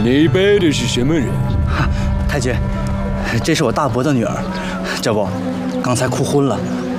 你背的是什么人？ 太君，这是我大伯的女儿，这不，刚才哭昏了，